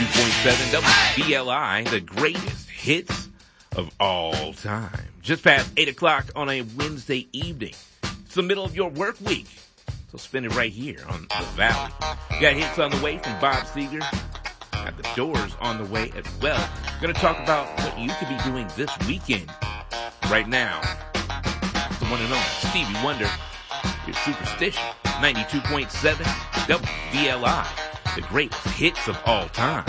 92.7 WVLI, the greatest hits of all time. Just past 8 o'clock on a Wednesday evening. It's the middle of your work week, so spend it right here on the Valley. You got hits on the way from Bob Seger. Got the Doors on the way as well. Going to talk about what you could be doing this weekend. Right now, the one and only Stevie Wonder, your Superstition, 92.7 WVLI, the greatest hits of all time.